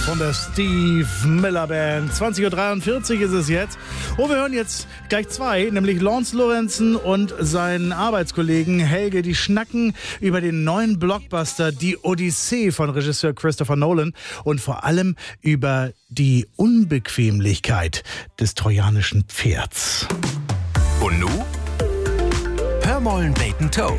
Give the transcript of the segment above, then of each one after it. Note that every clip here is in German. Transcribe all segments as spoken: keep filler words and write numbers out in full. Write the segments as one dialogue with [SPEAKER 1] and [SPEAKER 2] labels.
[SPEAKER 1] von der Steve Miller Band. zwanzig Uhr dreiundvierzig ist es jetzt. Und wir hören jetzt gleich zwei, nämlich Lance Lorenzen und seinen Arbeitskollegen Helge. Die schnacken über den neuen Blockbuster Die Odyssee von Regisseur Christopher Nolan und vor allem über die Unbequemlichkeit des trojanischen Pferds.
[SPEAKER 2] Und nu? Hör mollen Bacon Toe.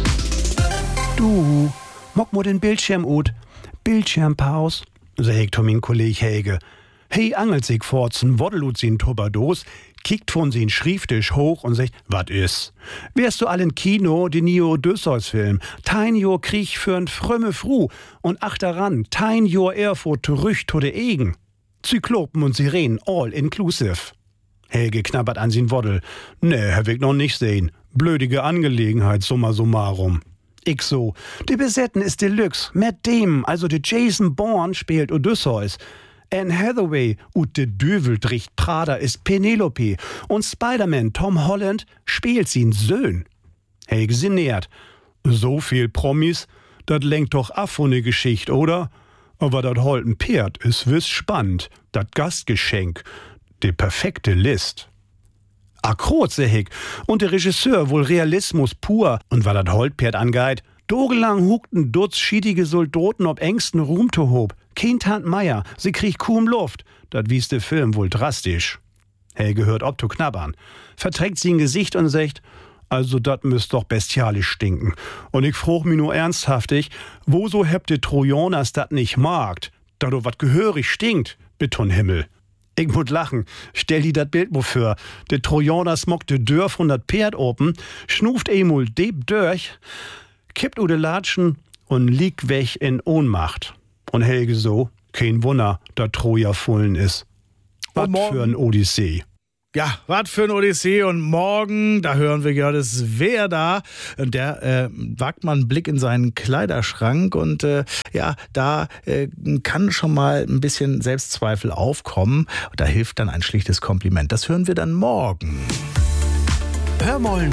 [SPEAKER 3] Du, mock mo den Bildschirm ut. Bildschirmpaus, sagt mein Kollege Helge. Hey, angelt sich forzen, woddelut sin Tuberdos, kickt von sin Schrieftisch hoch und sagt, wat is? Wärst du all in Kino, den Neo Odysseus-Film, tein Jor Krieg für'n frömme Fru und ach daran, tein Jor Erfurt zurück to de Egen. Zyklopen und Sirenen, all inclusive. Helge knabbert an sin Woddel. Ne, hab ich noch nicht sehen. Blödige Angelegenheit, summa summarum. Ich so, die Besetten ist Deluxe. Matt Damon, also der Jason Bourne, spielt Odysseus. Anne Hathaway und de Döveldricht Prada ist Penelope. Und Spider-Man Tom Holland spielt sin Söhn. Helge sinniert. So viel Promis, dat lenkt doch ab von ne Geschichte, oder? Aber dat holten Pferd ist wiss spannend. Dat Gastgeschenk. De perfekte List. Akrot, seh ich. Und der Regisseur wohl Realismus pur. Und war dat Holtpferd angeit, dogelang hukten Dutz schiedige Soldaten ob engsten Ruhm to hob. Kein Tant Meier, sie kriegt kaum Luft. Dat wies der Film wohl drastisch. Helge hört ob to knabbern. Verträgt sie ein Gesicht und sagt, also dat müsst doch bestialisch stinken. Und ich frug mich nur ernsthaftig, wo so hebt de Trojaners dat nicht magt? Da do wat gehörig stinkt, Betonhimmel. Ich muss lachen. Stell dir das Bild mal vor. Der Trojaner smockt de Dörr von dat Pferd open, schnuft emul deep durch, kippt u de Latschen und liegt weg in Ohnmacht. Und Helge so, kein Wunder, da Troja vollen ist. Was für ein Odyssee.
[SPEAKER 1] Ja, was für ein Odyssee. Und morgen, da hören wir ja das Wer da. Und der äh, wagt mal einen Blick in seinen Kleiderschrank. Und äh, ja, da äh, kann schon mal ein bisschen Selbstzweifel aufkommen. Und da hilft dann ein schlichtes Kompliment. Das hören wir dann morgen.
[SPEAKER 2] Hör mollen